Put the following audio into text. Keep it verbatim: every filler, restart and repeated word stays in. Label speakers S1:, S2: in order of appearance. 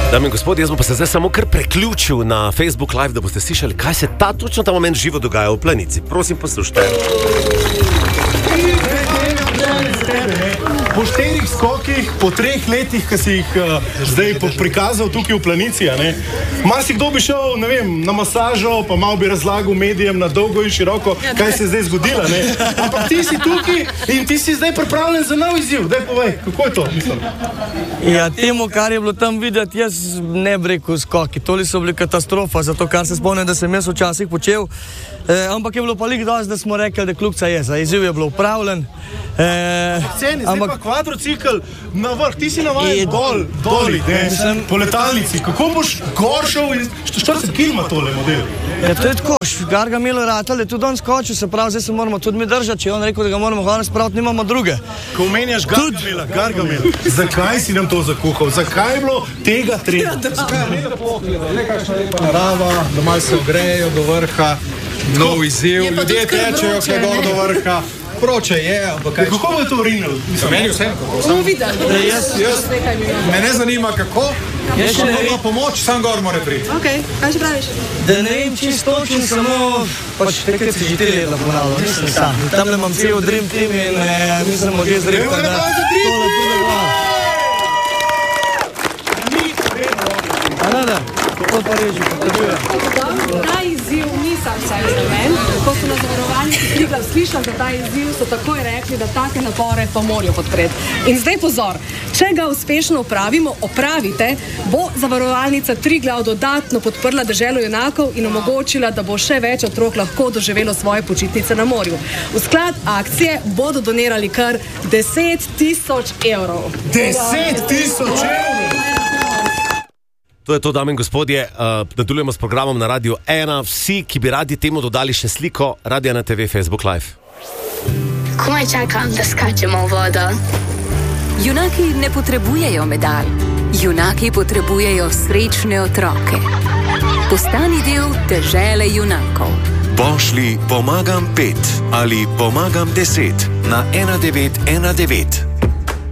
S1: Dame in gospodje, jaz bom pa se zdaj samo kar preključil na Facebook Live, da boste slišali, kaj se ta točno ta moment živo dogaja v Planici. Prosim, poslušajte.
S2: Po štirih skokih, po treh letih, ki si jih uh, zdaj prikazal tukaj v Planici, marsikdo bi šel, ne vem, na masažo, pa malo bi razlagal medijem na dolgo in široko, kaj se je zdaj zgodilo, ne. Ampak ti si tukaj in ti si zdaj pripravljen za nov izziv. Daj povej, kako je to, mislim?
S3: Ja, temu, kar je bilo tam videti, jaz ne bi rekel skoki. Toli so bili katastrofa, zato kar se spomnim, da sem jaz včasih počel. Eh, ampak je bilo pa lik dosti, da smo rekli, da klukca je. Za izziv je bilo upravljen. Eh,
S2: Ceni, zdaj
S3: ampak
S2: pa kvadrocikl na vrh, ti si navajen
S3: I-
S2: dol, doli, ne,
S3: Mislim-
S2: po letalnici. Kako boš gor šel in štirideset kil ima tole model?
S3: ja, to je tako, Gargamel je ratal, je tudi on skočil, se pravi, zdaj se moramo tudi mi držati, če je on rekel, da ga moramo hvala spraviti, nimamo druge.
S2: Ko omenjaš Gargamela, Gargamela, zakaj si nam to zakuhal? Zakaj je bilo tega treba?
S4: Narava, da malo se ogrejo do vrha, nov izziv, ljudje tečejo kaj gor do vrha. Vroče je, ampak kaj...
S2: Kako bo je to rinil?
S4: Meni vsem kako.
S5: Bomo videli.
S4: Jaz, jaz, me ne zanima kako,
S3: Jaz še
S4: če
S3: ne
S4: ima
S3: vem,
S4: pomoč, sam gor mora priti.
S5: Ok, kaj še praviš?
S3: da ne vem čisto točno, samo pač takrat si že tri leta ponavljal, nisem sam. Tamle imam cel Dream Team in eh, mi smo že zrekli, da tole pride gor. A ne, da, to pa reži, potrebujem.
S5: Ta izziv ni sam sebi namen. Ko so na zavarovalnici Triglav slišali za ta izziv, so takoj rekli, da take napore pa morajo podpreti. In zdaj pozor, če ga uspešno opravimo, opravite, bo zavarovalnica Triglav dodatno podprla deželo junakov in omogočila, da bo še več otrok lahko doživelo svoje počitnice na morju. V sklad akcije bodo donirali kar deset tisoč evrov.
S2: Deset tisoč evrov!
S1: To je to, dame in gospodje. Uh, nadaljujemo s programom na Radiu ena. Vsi, ki bi radi temu dodali še sliko, Radio ena T V, Facebook Live.
S6: Komaj čakam, da skačemo v vodo.
S7: Junaki ne potrebujejo medalj. Junaki potrebujejo srečne otroke. Postani del dežele junakov.
S8: Pošlji pomagam pet ali pomagam deset na ena devet ena devet.